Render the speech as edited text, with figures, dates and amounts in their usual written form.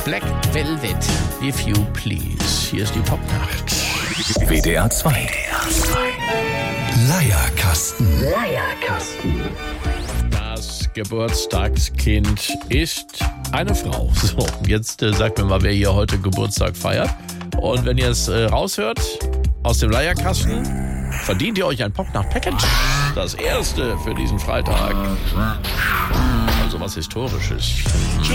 Black Velvet, if you please. Hier ist die Popnacht. WDR 2. Leierkasten. Das Geburtstagskind ist eine Frau. So, jetzt sagt mir mal, wer hier heute Geburtstag feiert. Und wenn ihr es raushört aus dem Leierkasten, verdient ihr euch ein Popnacht-Package. Das erste für diesen Freitag. Also was Historisches.